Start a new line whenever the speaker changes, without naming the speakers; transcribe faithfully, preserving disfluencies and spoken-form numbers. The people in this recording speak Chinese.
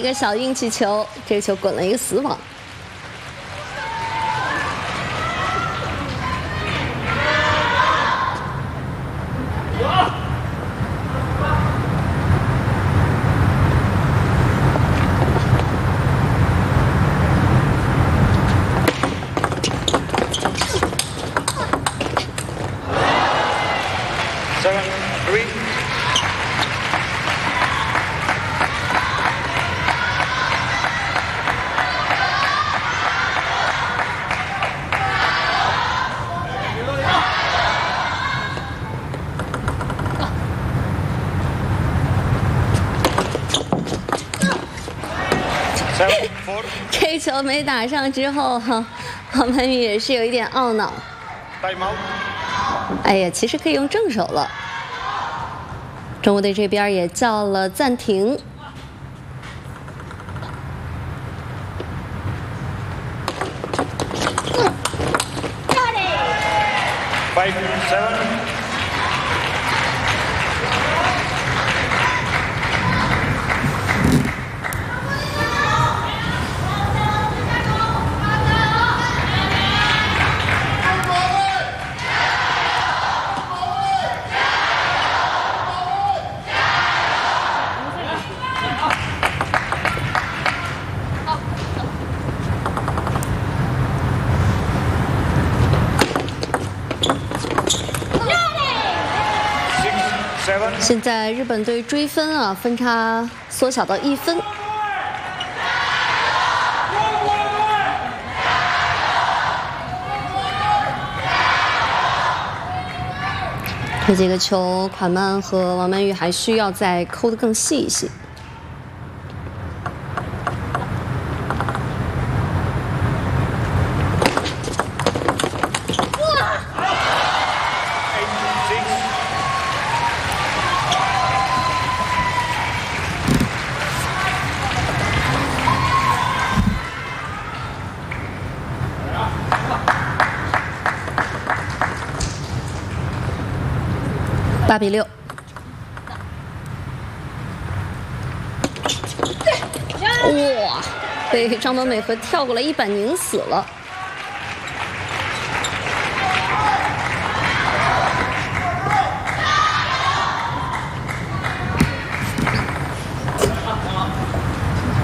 个小运气球，这个球滚了一个死网。
Seven, three. Seven, four.
这球没打上之后，哈，王曼玉也是有一点懊恼。
Time out.
哎呀，其实可以用正手了。中国队这边也叫了暂停。
Five, seven. Seven.
现在日本队追分啊，分差缩小到一分。这几个球，款曼和王曼玉还需要再抠得更细一些。 八比六。哇，被张本美和跳过来一板拧死了。